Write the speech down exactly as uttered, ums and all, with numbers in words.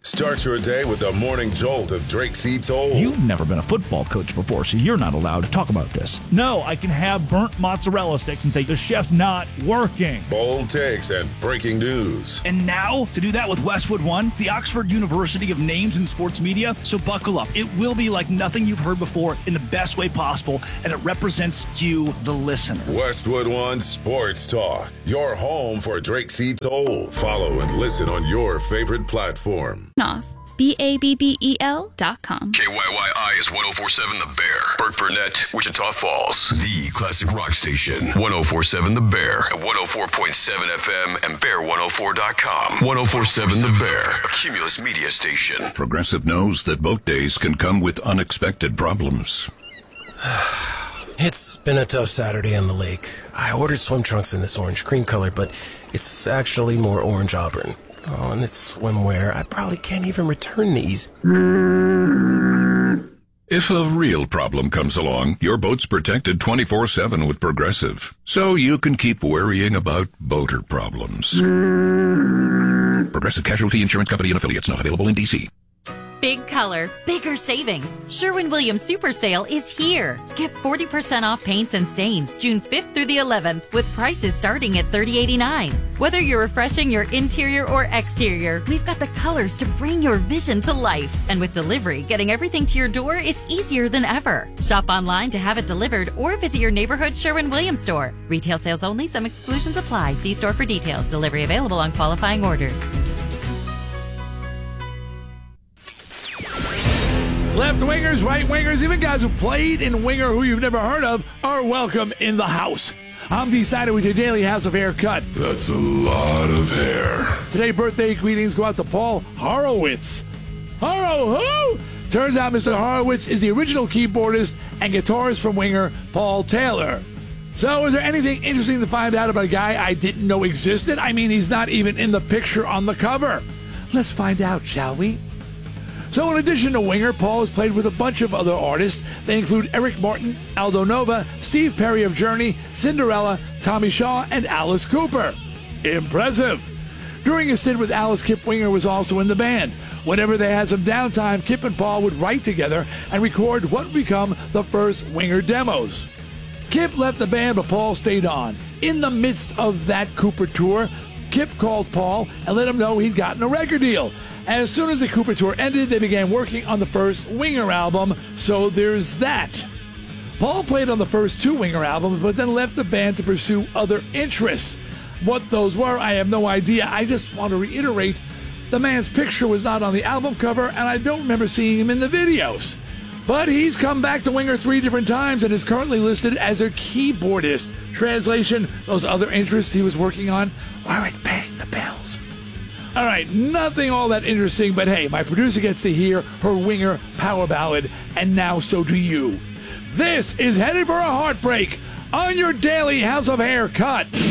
Start your day with the morning jolt of Drake C. Toll. You've never been a football coach before, so you're not allowed to talk about this. No, I can have burnt mozzarella sticks and say the chef's not working. Bold takes and breaking news. And now, to do that with Westwood One, the Oxford University of names in sports media. So buckle up. It will be like nothing you've heard before in the best way possible, and it represents you, the listener. Westwood One Sports Talk, your home for Drake C. Toll. Follow and listen on your favorite platform. Off. B A B B E L dot com. K Y Y I is one oh four point seven The Bear. Burt Burnett, Wichita Falls. The classic rock station. one oh four point seven The Bear. At one oh four point seven F M and bear one oh four dot com. one oh four point seven The Bear. A Cumulus media station. Progressive knows that boat days can come with unexpected problems. It's been a tough Saturday on the lake. I ordered swim trunks in this orange cream color, but it's actually more orange auburn. Oh, and it's swimwear. I probably can't even return these. If a real problem comes along, your boat's protected twenty-four seven with Progressive, so you can keep worrying about boater problems. Progressive Casualty Insurance Company and Affiliates, not available in D C. Big color, bigger savings. Sherwin-Williams Super Sale is here. Get forty percent off paints and stains June fifth through the eleventh with prices starting at thirty eighty-nine. Whether you're refreshing your interior or exterior, we've got the colors to bring your vision to life. And with delivery, getting everything to your door is easier than ever. Shop online to have it delivered or visit your neighborhood Sherwin-Williams store. Retail sales only. Some exclusions apply. See store for details. Delivery available on qualifying orders. Left wingers, right wingers, even guys who played in winger who you've never heard of are welcome in the house. I'm decided with your daily House of Hair cut. That's a lot of hair. Today, birthday greetings go out to Paul Horowitz. Horo who? Turns out Mister Horowitz is the original keyboardist and guitarist from winger Paul Taylor. So is there anything interesting to find out about a guy I didn't know existed? I mean, he's not even in the picture on the cover. Let's find out, shall we? So in addition to winger, Paul has played with a bunch of other artists. They include Eric Martin, Aldo Nova, Steve Perry of Journey, Cinderella, Tommy Shaw, and Alice Cooper. Impressive. During his stint with Alice, Kip Winger was also in the band. Whenever they had some downtime, Kip and Paul would write together and record what would become the first Winger demos. Kip left the band, but Paul stayed on. In the midst of that Cooper tour, Kip called Paul and let him know he'd gotten a record deal. As soon as the Cooper tour ended, they began working on the first Winger album, so there's that. Paul played on the first two Winger albums, but then left the band to pursue other interests. What those were, I have no idea. I just want to reiterate, the man's picture was not on the album cover, and I don't remember seeing him in the videos. But he's come back to Winger three different times and is currently listed as a keyboardist. Translation, those other interests he was working on weren't paying the bills. All right, nothing all that interesting, but hey, my producer gets to hear her Winger power ballad, and now so do you. This is Headed for a Heartbreak on your daily House of Hair cut.